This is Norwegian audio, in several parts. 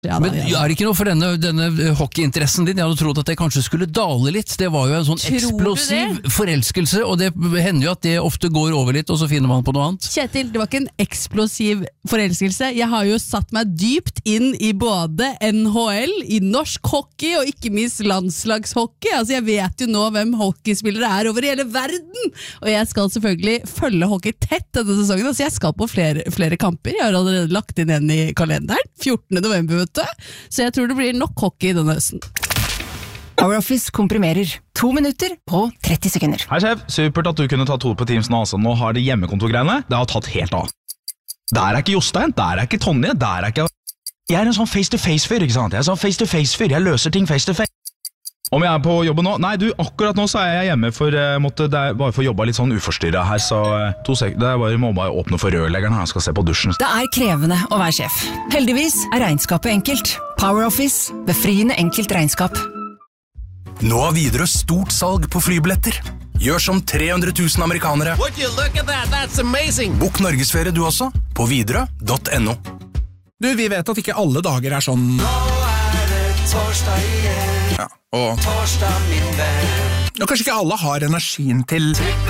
Men er det ikke noe for denne hockeyinteressen din? Jeg hadde trodd at det kanskje skulle dale litt. Det var jo en sånn eksplosiv forelskelse, og det hender jo at det ofte går over litt, og så finner man på noe annet. Kjetil, det var ikke en eksplosiv forelskelse. Jeg har jo satt meg dypt inn i både NHL, i norsk hockey, og ikke minst landslagshockey. Altså, jeg vet jo nå hvem hockeyspillere over hele verden, og jeg skal selvfølgelig følge hockey tett denne sesongen. Altså, jeg skal på flere kamper. Jeg har allerede lagt inn en i kalenderen, 14. november, så jeg tror det blir nok hockey denne høsten. PowerOffice komprimerer 2 minutter på 30 sekunder. Hei sjef, supert at du kunne ta to på Teams nå. Altså. Nå har det hjemmekontorgreiene, det har tatt helt av. Der er ikke Jostein, der er ikke Tonje, der er ikke... Jeg er en sånn face-to-face-fyr, ikke sant? Jeg er sånn face-to-face-fyr, jeg løser ting face-to-face. Om jeg er på jobben nå? Nei, du, akkurat nå så er jeg hjemme, for måtte bare få jobba litt sånn uforstyrret her, så må bare åpne for rørleggeren her, han skal se på dusjen. Det er krevende å være sjef. Heldigvis er regnskapet enkelt. PowerOffice, befriende enkelt regnskap. Nå har Widerøe stort salg på flybilletter. Gjør som 300 000 amerikanere. Would you look at that? That's amazing. Bok Norgesferie du også, på widerøe.no. Du, vi vet at ikke alle dager er sånn... Nå er det torsdag igjen. Ja, og... Torsdag, min venn. Og kanskje ikke alle har energien til...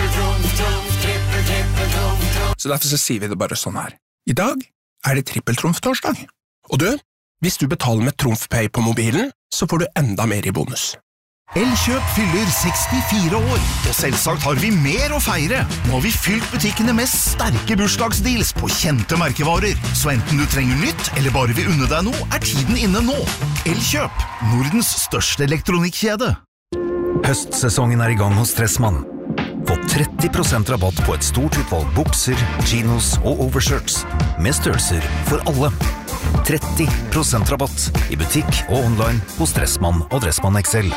Så derfor så sier vi det bare sånn her. I dag er det trippeltrumf-torsdag. Og du, hvis du betaler med TrumfPay på mobilen, så får du enda mer i bonus. Elkjøp fyller 64 år, og selvsagt har vi mer å feire. Nå har vi fylt butikkene med sterke bursdagsdeals på kjente merkevarer. Så enten du trenger nytt, eller bare vil unne deg noe, er tiden inne nå. Elkjøp, Nordens største elektronikkjede. Høstsesongen er i gang hos Stressmann. Få 30% rabatt på et stort utvalg bukser, chinos og overshirts, med størrelser for alle. 30% rabatt i butikk og online hos Stressmann og Dressmann XL.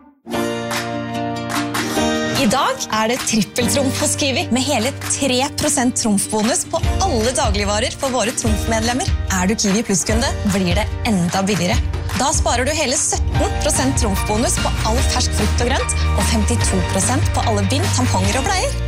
I dag er det trippeltrumf hos Kiwi, med hele 3% trumfbonus på alle dagligvarer for våre trumfmedlemmer. Er du Kiwi Plus-kunde, blir det enda billigere. Da sparer du hele 17% trumfbonus på all fersk frukt og grønt, og 52% på alle bind, tamponger og bleier.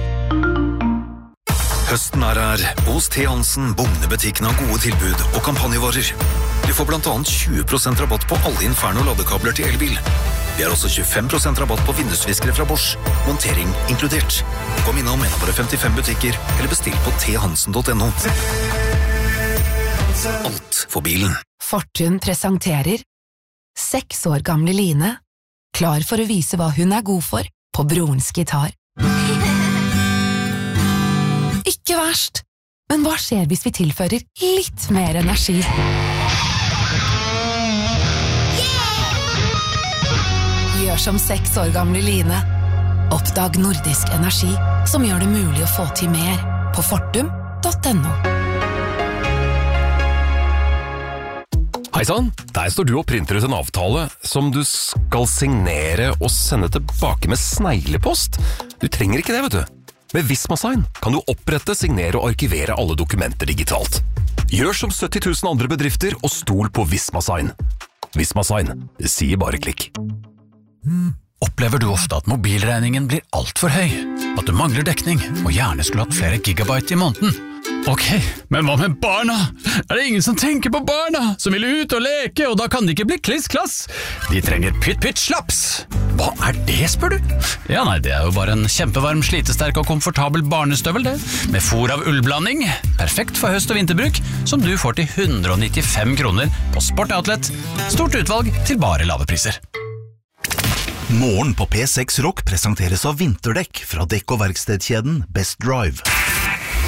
Høsten er her. Hos T. Hansen, Bogne-butikken har gode tilbud og kampanjevarer. Du får blant annet 20% rabatt på alle Inferno-ladekabler til elbil. Vi har også 25% rabatt på vindusviskere fra Bosch. Montering inkludert. Kom innom en av våre 55 butikker, eller bestill på thansen.no. Alt for bilen. Fortun presenterer 6 år gamle Line, klar for å vise hva hun er god for på brorens gitar. Ikke verst, men hva skjer hvis vi tilfører litt mer energi? Gjør som 6 år gamle Line. Oppdag nordisk energi, som gjør det mulig å få til mer på fortum.no. Heisann, der står du og printer ut en avtale som du skal signere og sende tilbake med sneglepost. Du trenger ikke det, vet du. Med Vismasign kan du opprette, signere og arkivere alle dokumenter digitalt. Gjør som 70 000 andre bedrifter og stol på Vismasign. Vismasign, det sier bare klikk. Opplever du ofte at mobilregningen blir alt for høy? At du mangler dekning og gjerne skulle hatt flere gigabyte i måneden? Ok, men hva med barna? Er det ingen som tenker på barna? Som vil ut og leke, og da kan de ikke bli kliss-klass? De trenger pytt-pytt-slaps. Hva er det, spør du? Ja, nei, det er jo bare en kjempevarm, slitesterk og komfortabel barnestøvel, det. Med fôr av ullblanding. Perfekt for høst- og vinterbruk, som du får til 195 kroner på Sport Outlet. Stort utvalg til bare lave priser. Morgen på P6 Rock presenteres av vinterdekk fra dekk- og verkstedkjeden Best Drive.